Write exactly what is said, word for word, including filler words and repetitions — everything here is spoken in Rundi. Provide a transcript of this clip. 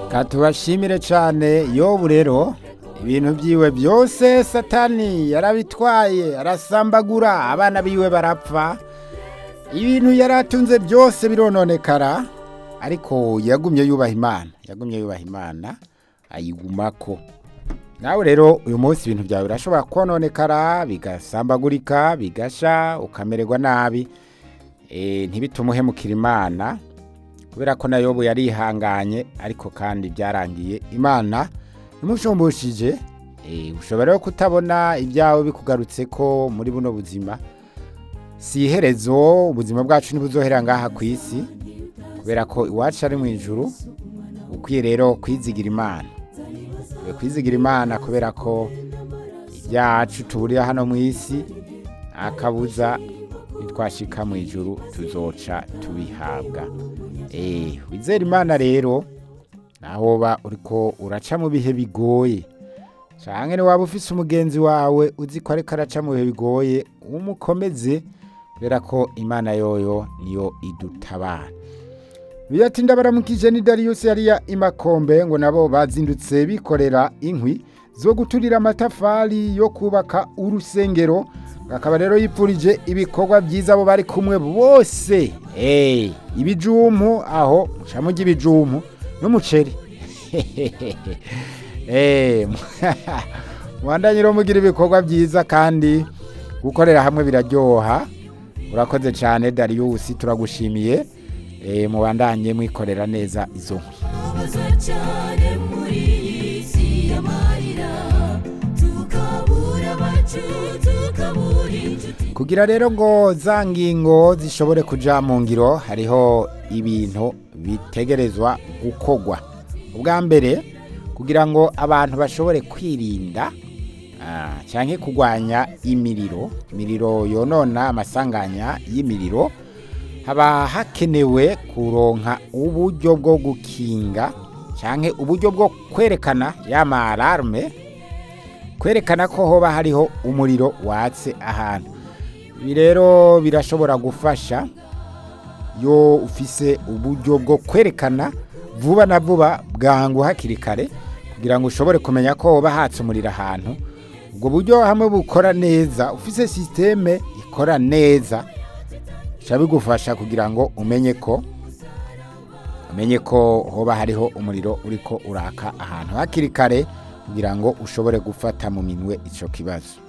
katubashimire cyane Yobu rero ibintu byiwe byose satani yarabitwaye arasambagura abana biwe barapfa ibintu yaratunze byose birononekara ariko yagumye yubaha Imana yagumye yubaha Imana ayigumako. Nawe rero uyu munsi ibintu byawe birashobora kononekara bigasambagurika bigasha ukamererwa nabi eh ntibitume uhemukira Imana kubera ko na Yobu yarihanganye ariko kandi byarangiye Imana imushomboshije. eh ushobora kutabona ibyawe bikugarutse ko muri buno buzima si iherezo ubuzima bwacu ntibuzohera ngaha ku isi kubera ko iwacu ari mu ijuru. Ukwiye rero kwizigira Imana kwizigira Imana kubera ko ibyacu tuburiye hano mu isi akabuza nitwashika mu ijuru tuzoca tubihabwa. eh wizera Imana rero naho ba uriko uraca mu bihe bigoye canke ni waba ufise umugenzi wawe uzi ko ariko araca mu bihe bigoye umukomeze kubera ko Imana yoyo niyo idutabara. Biyatinda baramukije ni Darius yariya Imakombe ngo nabo bazindutse bikorera inkwi zo guturira amatafari yo kubaka urusengero. Akaba rero yipfurije ibikorwa byiza abo bari kumwe bose. eh ibijumu aho mucamo gibijumu n'umuceri. eh mwandanyiro mugira ibikorwa byiza kandi gukorera hamwe biraryoha. Urakoze cyane Darius turagushimiye. eh mubandanye mwikorera neza izo nkwi. Kugira rero ngo za ngingo zishobore kuja mu ngiro hariho ibintu bitegerezwa gukogwa. Ubwa mbere kugira ngo abantu bashobore kwirinda ah canke kugwanya imiriro imiriro yonona amasanganya y'imiriro haba hakenewe kuronka uburyo bwo gukinga canke uburyo bwo kwerekana ya alarme kwerekana ko hoba hariho umuriro watse ahantu. Ibi rero birashobora gufasha yo ufise uburyo bwo kwerekana vuba na vuba bwangu hakiri kare kugira ngo ushobore kumenya ko hoba hatse umuriro ahantu. Ubwo buryo hamwe bukora neza ufise systeme ikora neza cyabigufasha kugira ngo umenye ko umenye ko hoba hariho umuriro uriko uraka ahantu hakiri kare kugira ngo ushobore gufata mu minwe ico kibazo.